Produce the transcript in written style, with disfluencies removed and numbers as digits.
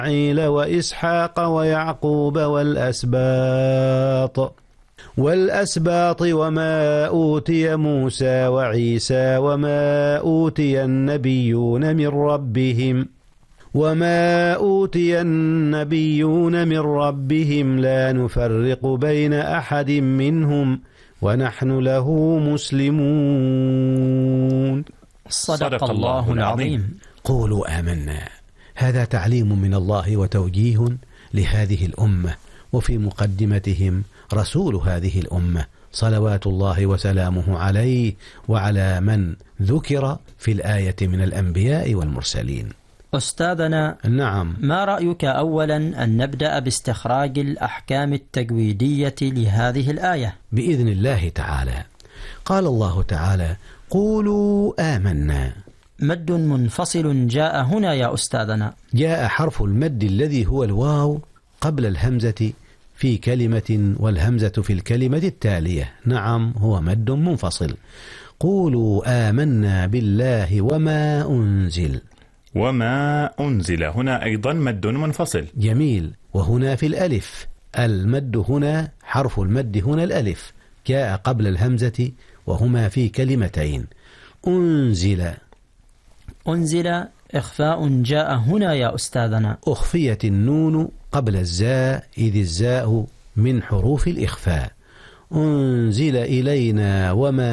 إسماعيل وإسحاق ويعقوب والأسباط وما أوتي موسى وعيسى وما أوتي النبيون من ربهم لا نفرق بين أحد منهم ونحن له مسلمون. صدق الله العظيم. قولوا آمنا. هذا تعليم من الله وتوجيه لهذه الأمة، وفي مقدمتهم رسول هذه الأمة صلوات الله وسلامه عليه وعلى من ذكر في الآية من الأنبياء والمرسلين. أستاذنا، نعم، ما رأيك أولا أن نبدأ باستخراج الأحكام التجويدية لهذه الآية؟ بإذن الله تعالى. قال الله تعالى: قولوا آمنا. مد منفصل جاء هنا يا أستاذنا. جاء حرف المد الذي هو الواو قبل الهمزة في كلمة والهمزة في الكلمة التالية. نعم، هو مد منفصل. قولوا آمنا بالله وما أنزل. هنا أيضا مد منفصل. جميل. وهنا في الألف المد، هنا حرف المد هنا الألف جاء قبل الهمزة وهما في كلمتين. أنزل إخفاء جاء هنا يا أستاذنا. أخفيت النون قبل الزاء إذ الزاء من حروف الإخفاء. أنزل إلينا وما